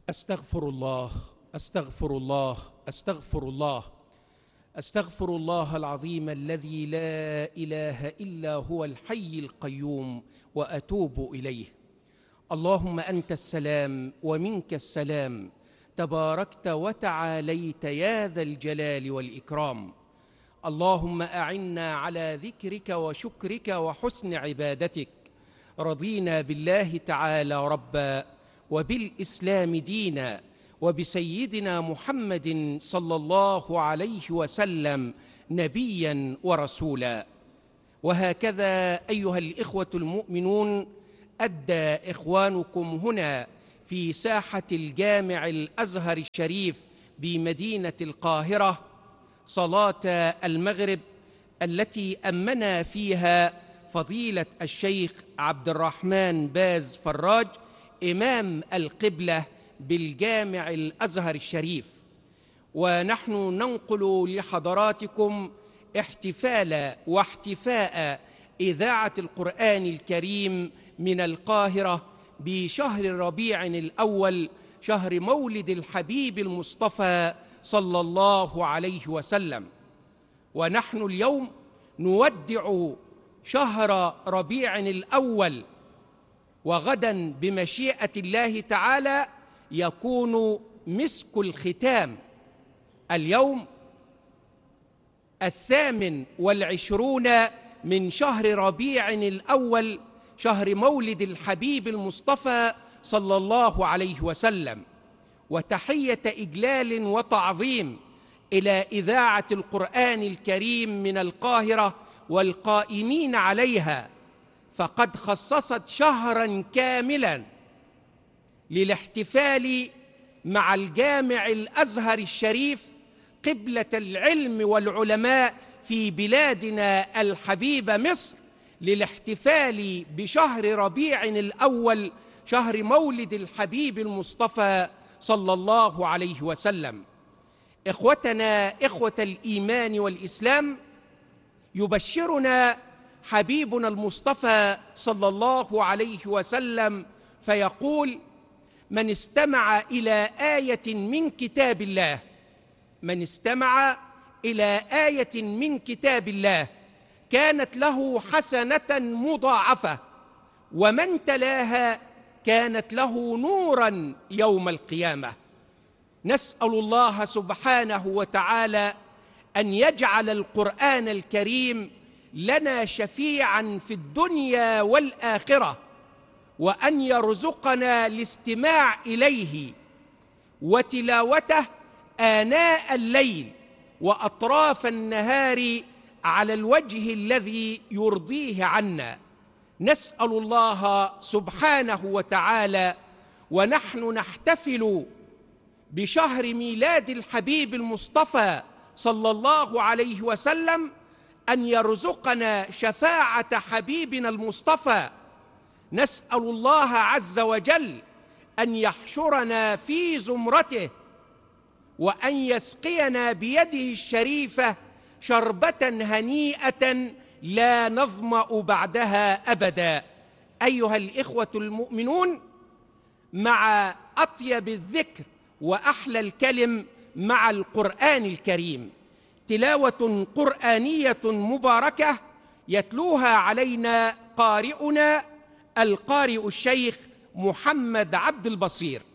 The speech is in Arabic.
أستغفر الله أستغفر الله أستغفر الله أستغفر الله العظيم الذي لا إله إلا هو الحي القيوم وأتوب إليه. اللهم أنت السلام ومنك السلام، تباركت وتعاليت يا ذا الجلال والإكرام. اللهم أعنا على ذكرك وشكرك وحسن عبادتك. رضينا بالله تعالى ربا وبالإسلام دينا وبسيدنا محمد صلى الله عليه وسلم نبيا ورسولا. وهكذا أيها الإخوة المؤمنون أدى إخوانكم هنا في ساحة الجامع الأزهر الشريف بمدينة القاهرة صلاة المغرب التي أمنا فيها فضيلة الشيخ عبد الرحمن باز فراج إمام القبلة بالجامع الأزهر الشريف. ونحن ننقل لحضراتكم احتفال واحتفاء إذاعة القرآن الكريم من القاهرة بشهر ربيع الأول، شهر مولد الحبيب المصطفى صلى الله عليه وسلم. ونحن اليوم نودع شهر ربيع الأول، وغدا بمشيئة الله تعالى يكون مسك الختام. اليوم 28 من شهر ربيع الأول، شهر مولد الحبيب المصطفى صلى الله عليه وسلم. وتحية إجلال وتعظيم إلى إذاعة القرآن الكريم من القاهرة والقائمين عليها، فقد خصصت شهراً كاملاً للاحتفال مع الجامع الأزهر الشريف قبلة العلم والعلماء في بلادنا الحبيبة مصر، للاحتفال بشهر ربيع الأول، شهر مولد الحبيب المصطفى صلى الله عليه وسلم. إخوتنا إخوة الإيمان والإسلام، يبشرنا حبيبنا المصطفى صلى الله عليه وسلم فيقول: من استمع إلى آية من كتاب الله، من استمع إلى آية من كتاب الله كانت له حسنة مضاعفة، ومن تلاها كانت له نوراً يوم القيامة. نسأل الله سبحانه وتعالى أن يجعل القرآن الكريم لنا شفيعاً في الدنيا والآخرة، وأن يرزقنا الاستماع إليه وتلاوته آناء الليل وأطراف النهار على الوجه الذي يرضيه عنا. نسأل الله سبحانه وتعالى ونحن نحتفل بشهر ميلاد الحبيب المصطفى صلى الله عليه وسلم أن يرزقنا شفاعة حبيبنا المصطفى. نسأل الله عز وجل أن يحشرنا في زمرته، وأن يسقينا بيده الشريفة شربة هنيئة لا نظمأ بعدها أبدا. أيها الإخوة المؤمنون، مع أطيب الذكر وأحلى الكلم مع القرآن الكريم، تلاوة قرآنية مباركة يتلوها علينا قارئنا القارئ الشيخ محمد عبد البصير.